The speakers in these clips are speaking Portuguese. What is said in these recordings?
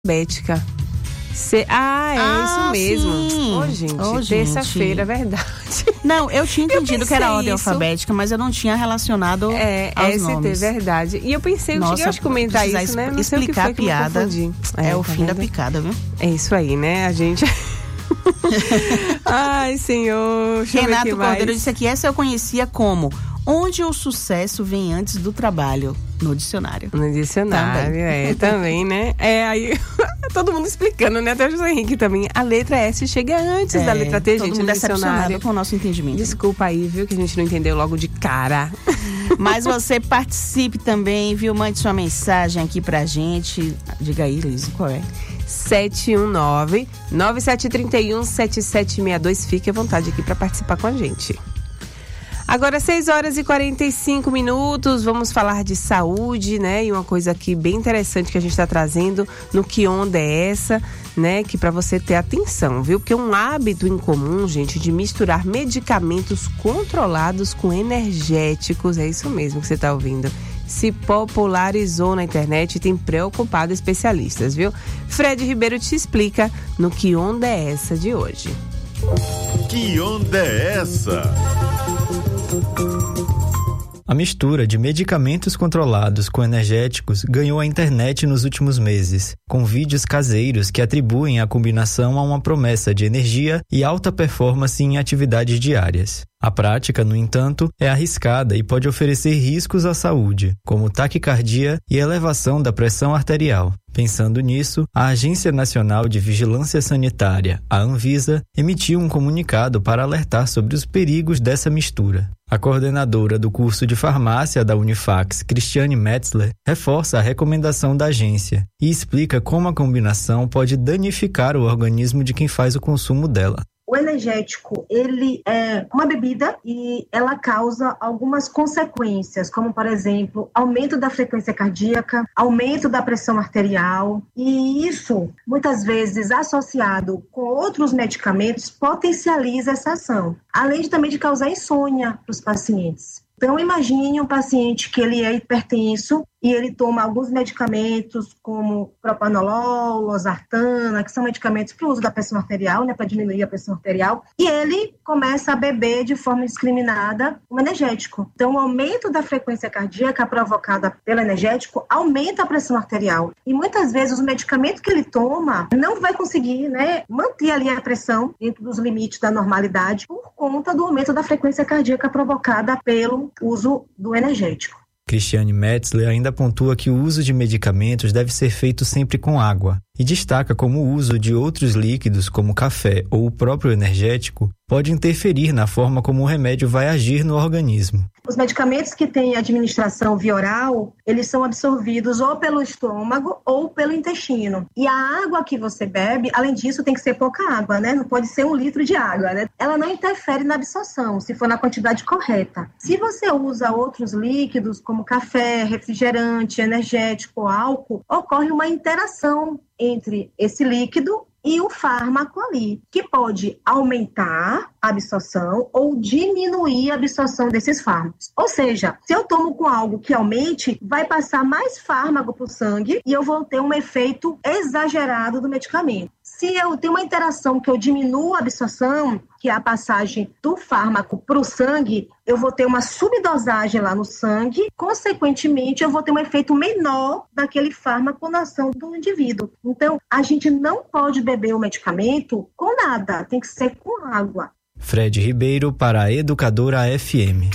alfabética. Isso mesmo. Ô, gente, terça-feira, é verdade. Não, eu tinha entendido que era ordem alfabética, mas eu não tinha relacionado aos nomes. Verdade. E eu pensei, eu cheguei a comentar isso, né? Não explicar a piada. É o fim da picada, viu? É isso aí, né? A gente... Ai, senhor. Renato Cordeiro disse aqui, essa eu conhecia como onde o sucesso vem antes do trabalho. No dicionário. No dicionário, também, né? Aí todo mundo explicando, né? Até o José Henrique também. A letra S chega antes da letra T, gente, no dicionário. Decepcionado com o nosso entendimento. Desculpa aí, viu, que a gente não entendeu logo de cara. Mas você participe também, viu? Mande sua mensagem aqui pra gente. Diga aí, Liz, qual é? 719-9731-7762. Fique à vontade aqui pra participar com a gente. Agora 6h45, vamos falar de saúde, né? E uma coisa aqui bem interessante que a gente está trazendo no Que Onda é Essa, né? Que para você ter atenção, viu? Porque é um hábito incomum, gente, de misturar medicamentos controlados com energéticos, é isso mesmo que você está ouvindo. Se popularizou na internet e tem preocupado especialistas, viu? Fred Ribeiro te explica no Que Onda é Essa de hoje. Que onda é essa? A mistura de medicamentos controlados com energéticos ganhou a internet nos últimos meses, com vídeos caseiros que atribuem a combinação a uma promessa de energia e alta performance em atividades diárias. A prática, no entanto, é arriscada e pode oferecer riscos à saúde, como taquicardia e elevação da pressão arterial. Pensando nisso, a Agência Nacional de Vigilância Sanitária, a Anvisa, emitiu um comunicado para alertar sobre os perigos dessa mistura. A coordenadora do curso de farmácia da Unifax, Cristiane Metzler, reforça a recomendação da agência e explica como a combinação pode danificar o organismo de quem faz o consumo dela. O energético, ele é uma bebida e ela causa algumas consequências, como, por exemplo, aumento da frequência cardíaca, aumento da pressão arterial, e isso, muitas vezes, associado com outros medicamentos, potencializa essa ação, além também de causar insônia para os pacientes. Então, imagine um paciente que ele é hipertenso e ele toma alguns medicamentos como propanolol, losartana, que são medicamentos para o uso da pressão arterial, né, para diminuir a pressão arterial, e ele começa a beber de forma indiscriminada um energético. Então, o aumento da frequência cardíaca provocada pelo energético aumenta a pressão arterial. E muitas vezes o medicamento que ele toma não vai conseguir, né, manter ali a pressão dentro dos limites da normalidade por conta do aumento da frequência cardíaca provocada pelo uso do energético. Cristiane Metzler ainda pontua que o uso de medicamentos deve ser feito sempre com água e destaca como o uso de outros líquidos, como café ou o próprio energético, pode interferir na forma como o remédio vai agir no organismo. Os medicamentos que têm administração via oral, eles são absorvidos ou pelo estômago ou pelo intestino. E a água que você bebe, além disso, tem que ser pouca água, né? Não pode ser 1 litro de água, né? Ela não interfere na absorção, se for na quantidade correta. Se você usa outros líquidos, como café, refrigerante, energético, álcool, ocorre uma interação entre esse líquido e o fármaco ali, que pode aumentar a absorção ou diminuir a absorção desses fármacos. Ou seja, se eu tomo com algo que aumente, vai passar mais fármaco para o sangue e eu vou ter um efeito exagerado do medicamento. Se eu tenho uma interação que eu diminuo a absorção, que é a passagem do fármaco para o sangue, eu vou ter uma subdosagem lá no sangue, consequentemente eu vou ter um efeito menor daquele fármaco na ação do indivíduo. Então, a gente não pode beber o medicamento com nada, tem que ser com água. Fred Ribeiro para a Educadora FM.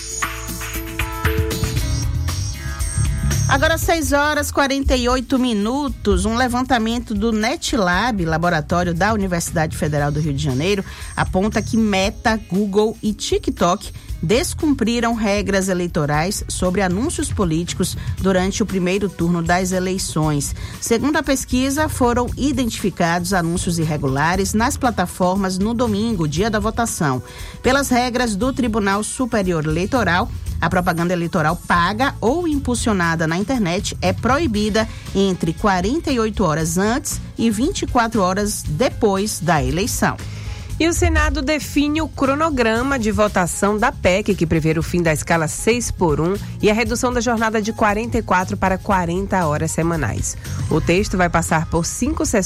Agora 6h48, um levantamento do NetLab, laboratório da Universidade Federal do Rio de Janeiro, aponta que Meta, Google e TikTok descumpriram regras eleitorais sobre anúncios políticos durante o primeiro turno das eleições. Segundo a pesquisa, foram identificados anúncios irregulares nas plataformas no domingo, dia da votação. Pelas regras do Tribunal Superior Eleitoral, a propaganda eleitoral paga ou impulsionada na internet é proibida entre 48 horas antes e 24 horas depois da eleição. E o Senado define o cronograma de votação da PEC, que prevê o fim da escala 6x1 e a redução da jornada de 44 para 40 horas semanais. O texto vai passar por 5 sessões